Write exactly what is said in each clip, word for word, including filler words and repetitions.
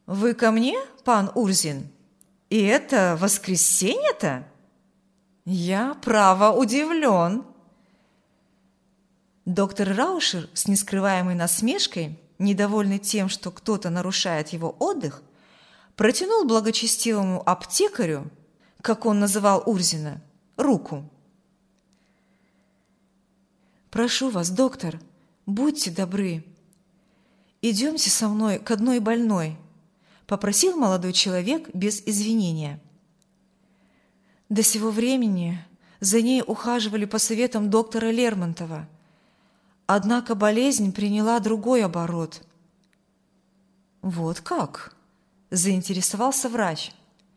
«Вы ко мне, пан Урзин? И это воскресенье-то? Я, право, удивлен». Доктор Раушер с нескрываемой насмешкой, недовольный тем, что кто-то нарушает его отдых, протянул благочестивому аптекарю, как он называл Урзина, руку. «Прошу вас, доктор, будьте добры, идемте со мной к одной больной», – попросил молодой человек без извинения. До сего времени за ней ухаживали по советам доктора Лермонтова, однако болезнь приняла другой оборот. «Вот как?» – заинтересовался врач.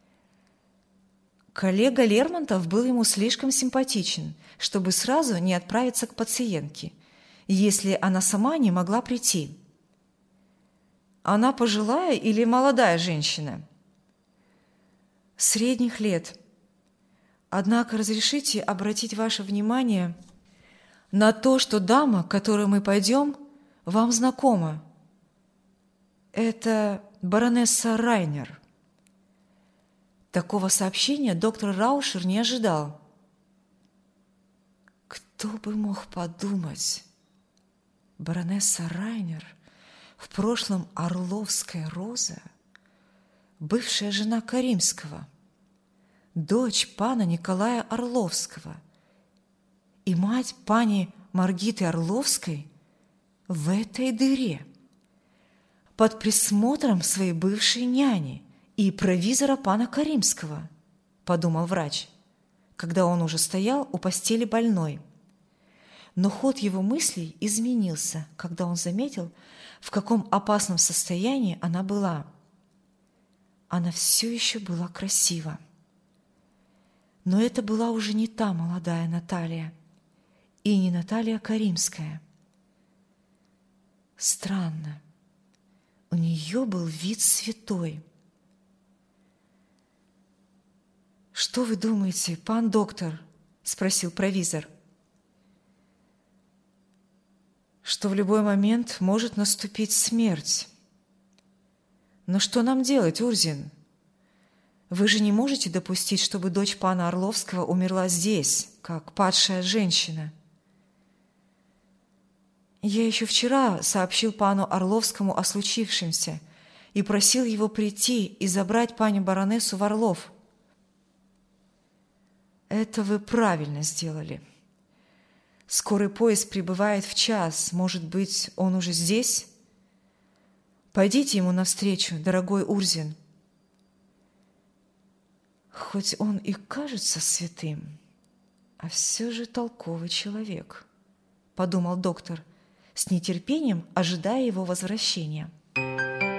Коллега Лермонтов был ему слишком симпатичен, чтобы сразу не отправиться к пациентке, если она сама не могла прийти. «Она пожилая или молодая женщина?» «Средних лет. Однако разрешите обратить ваше внимание на то, что дама, к которой мы пойдем, вам знакома. Это баронесса Райнер». Такого сообщения доктор Раушер не ожидал. Кто бы мог подумать? Баронесса Райнер, в прошлом Орловская Роза, бывшая жена Каримского, дочь пана Николая Орловского и мать пани Маргиты Орловской в этой дыре, под присмотром своей бывшей няни и провизора пана Каримского, подумал врач, когда он уже стоял у постели больной. Но ход его мыслей изменился, когда он заметил, в каком опасном состоянии она была. Она все еще была красива. Но это была уже не та молодая Наталья и не Наталья Каримская. Странно, у нее был вид святой. «Что вы думаете, пан доктор?» – спросил провизор. «Что в любой момент может наступить смерть. Но что нам делать, Урзин? Вы же не можете допустить, чтобы дочь пана Орловского умерла здесь, как падшая женщина». «Я еще вчера сообщил пану Орловскому о случившемся и просил его прийти и забрать паню баронессу в Орлов». «Это вы правильно сделали. Скорый поезд прибывает в час. Может быть, он уже здесь? Пойдите ему навстречу, дорогой Урзин». «Хоть он и кажется святым, а все же толковый человек», – подумал доктор, с нетерпением ожидая его возвращения.